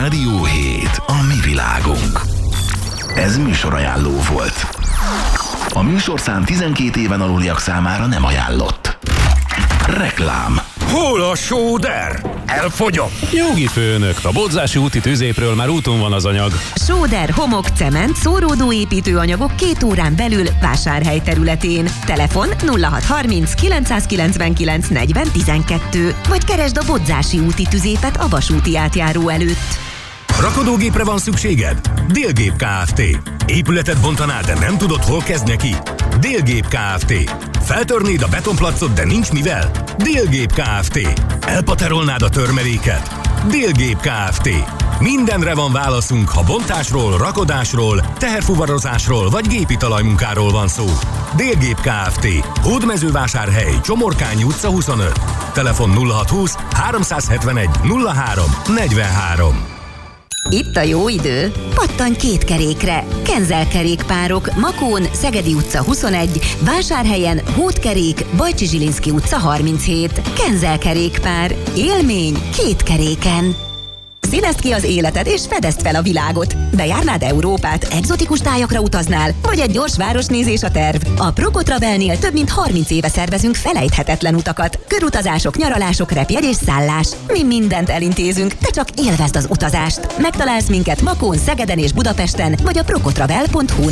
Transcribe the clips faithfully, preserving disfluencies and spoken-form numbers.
Rádió hét, a mi világunk. Ez műsorajánló volt. A műsorszám tizenkét éven aluliak számára nem ajánlott. Reklám. Hol a sóder? Elfogyott. Jogi főnök, a Bodzási úti tüzépről már úton van az anyag. Sóder, homok, cement, szóródó építőanyagok két órán belül Vásárhely területén. Telefon nulla hat harminc kilencszázkilencvenkilenc negyven tizenkettő, vagy keresd a Bodzási úti tüzépet a vasúti átjáró előtt. Rakodógépre van szükséged? Délgép Kft. Épületet bontanál, de nem tudod, hol kezd neki? Délgép Kft. Feltörnéd a betonplacot, de nincs mivel? Délgép Kft. Elpaterolnád a törmeléket? Délgép Kft. Mindenre van válaszunk, ha bontásról, rakodásról, teherfuvarozásról vagy gépi talajmunkáról van szó. Délgép Kft. Hódmezővásárhely, Csomorkányi utca huszonöt. Telefon nulla hat húsz háromszázhetvenegy nulla három negyvenhárom. Itt a jó idő. Pattanj két kerékre. Kenzel kerékpárok, Makón, Szegedi utca huszonegy, Vásárhelyen, Hódkerék, Bajcsi Zsilinszky utca harminchét. Kenzel kerékpár. Élmény két keréken. Színezd ki az életed és fedezd fel a világot. Bejárnád Európát, egzotikus tájakra utaznál, vagy egy gyors városnézés a terv? A Prokotravelnél több mint harminc éve szervezünk felejthetetlen utakat. Körutazások, nyaralások, repjegy és szállás. Mi mindent elintézünk, te csak élvezd az utazást. Megtalálsz minket Makón, Szegeden és Budapesten, vagy a prokotravel pont hu-n.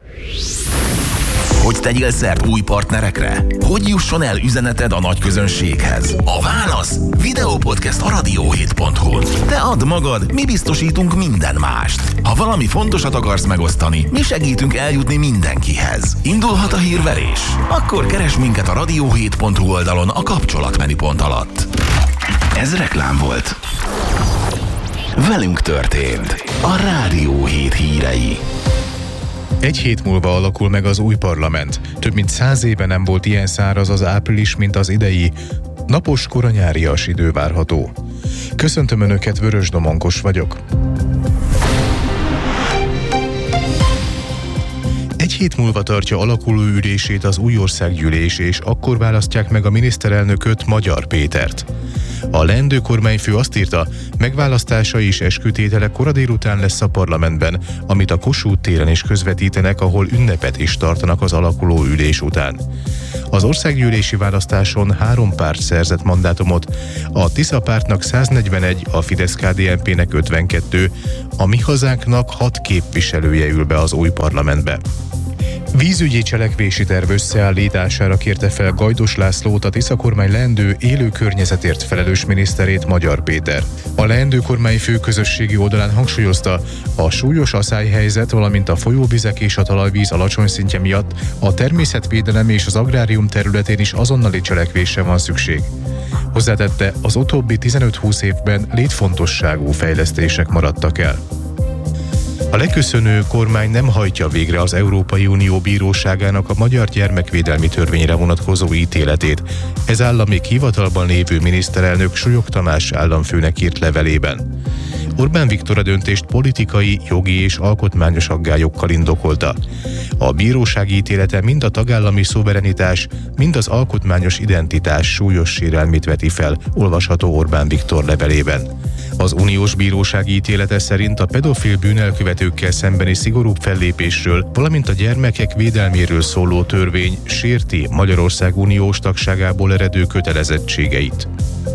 Hogy tegyél szert új partnerekre? Hogy jusson el üzeneted a nagy közönséghez? A válasz? Videópodcast a rádióhét pont hu-n. Te add magad, mi biztosítunk minden mást. Ha valami fontosat akarsz megosztani, mi segítünk eljutni mindenkihez. Indulhat a hírverés? Akkor keresd minket a rádióhét pont hu oldalon a kapcsolatmenüpont alatt. Ez reklám volt. Velünk történt a Rádióhét hírei. Egy hét múlva alakul meg az új parlament. Több mint száz éve nem volt ilyen száraz az április, mint az idei. Napos, koranyárias idő várható. Köszöntöm Önöket, Vörös Domonkos vagyok. Egy hét múlva tartja alakuló ülését az új országgyűlés, és akkor választják meg a miniszterelnököt, Magyar Pétert. A leendő kormányfő azt írta, megválasztása és eskütétele kora délután lesz a parlamentben, amit a Kossuth téren is közvetítenek, ahol ünnepet is tartanak az alakuló ülés után. Az országgyűlési választáson három párt szerzett mandátumot, a Tisza pártnak száznegyvenegy, a Fidesz-ká dé en pének ötvenkettő, a Mi Hazánknak hat képviselője ül be az új parlamentbe. Vízügyi cselekvési terv összeállítására kérte fel Gajdos Lászlót, a Tisza kormány leendő élő környezetért felelős miniszterét, Magyar Péter. A leendő kormányfő közösségi oldalán hangsúlyozta, a súlyos aszályhelyzet, valamint a folyóvizek és a talajvíz alacsony szintje miatt a természetvédelem és az agrárium területén is azonnali cselekvésre van szükség. Hozzátette, az utóbbi tizenöt-húsz évben létfontosságú fejlesztések maradtak el. A leköszönő kormány nem hajtja végre az Európai Unió Bíróságának a magyar gyermekvédelmi törvényre vonatkozó ítéletét. Ez áll a még hivatalban lévő miniszterelnök Súlyog Tamás államfőnek írt levelében. Orbán Viktor a döntést politikai, jogi és alkotmányos aggályokkal indokolta. A bíróság ítélete mind a tagállami szuverenitás, mind az alkotmányos identitás súlyos sérelmét veti fel, olvasható Orbán Viktor levelében. Az uniós bíróság ítélete szerint a pedofil bűnelkövetőkkel szembeni szigorúbb fellépésről, valamint a gyermekek védelméről szóló törvény sérti Magyarország uniós tagságából eredő kötelezettségeit.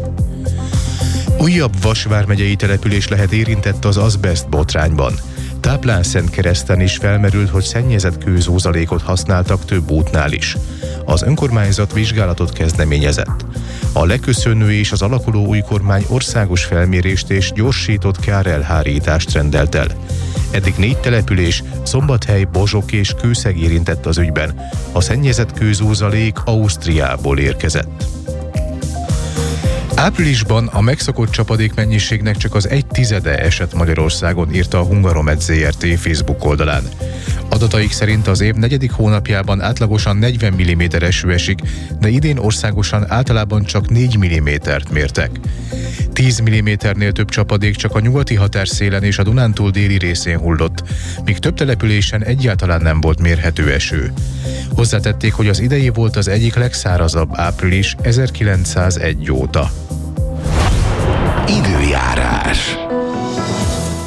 Újabb Vas vármegyei település lehet érintett az azbeszt botrányban. Táplánszentkereszten is felmerült, hogy szennyezett kőzózalékot használtak több útnál is. Az önkormányzat vizsgálatot kezdeményezett. A leköszönő és az alakuló új kormány országos felmérést és gyorsított kárelhárítást rendelt el. Eddig négy település, Szombathely, Bozsok és Kőszeg érintett az ügyben. A szennyezett kőzózalék Ausztriából érkezett. Áprilisban a megszokott csapadék mennyiségnek csak az egy tizede esett Magyarországon, írta a Hungaromet zé er té Facebook oldalán. Adataik szerint az év negyedik hónapjában átlagosan negyven milliméter eső esik, de idén országosan általában csak négy millimétert mértek. tíz milliméternél több csapadék csak a nyugati határszélen és a Dunántúl déli részén hullott, míg több településen egyáltalán nem volt mérhető eső. Hozzátették, hogy az idei volt az egyik legszárazabb április ezerkilencszázegy óta. Időjárás.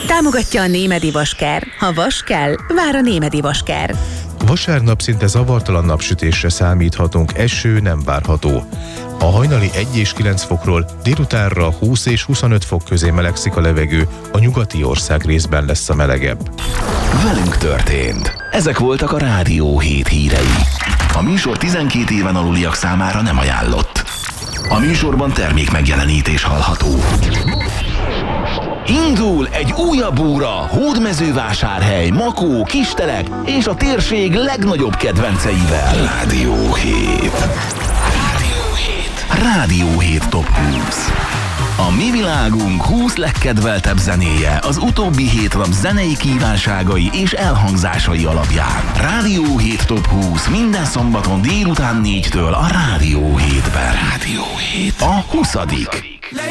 Támogatja a Némedi Vaskár. Ha vas kell, vár a Némedi Vaskár. Vasárnap szinte zavartalan napsütésre számíthatunk, eső nem várható. A hajnali egy és kilenc fokról délutánra húsz és huszonöt fok közé melegszik a levegő, a nyugati ország részben lesz a melegebb. Velünk történt. Ezek voltak a Rádió hét hírei. A műsor tizenkét éven aluliak számára nem ajánlott. A műsorban termék megjelenítés hallható. Indul egy újabb óra Hódmezővásárhely, Makó, Kistelek és a térség legnagyobb kedvenceivel. Rádió hét. Rádió hét. Rádió hét top húsz. A mi világunk húsz legkedveltebb zenéje az utóbbi hét nap zenei kívánságai és elhangzásai alapján. Rádió hét top húsz minden szombaton délután négytől a Rádió hétben. Rádió hét. A huszadik